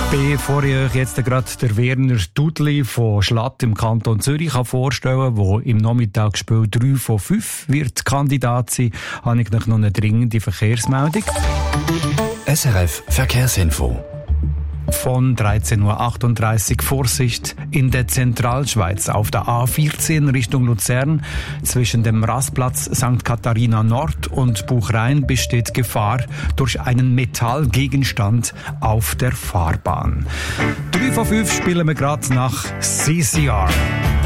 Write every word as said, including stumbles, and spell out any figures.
Bevor ich euch jetzt gerade der Werner Dudli von Schlatt im Kanton Zürich vorstellen kann, der im Nachmittagsspiel drei von fünf wird Kandidat sein, habe ich noch eine dringende Verkehrsmeldung. S R F Verkehrsinfo. Von dreizehn Uhr achtunddreißig Vorsicht in der Zentralschweiz auf der A vierzehn Richtung Luzern. Zwischen dem Rastplatz Sankt Katharina Nord und Buchrhein besteht Gefahr durch einen Metallgegenstand auf der Fahrbahn. drei von fünf spielen wir gerade nach C C R.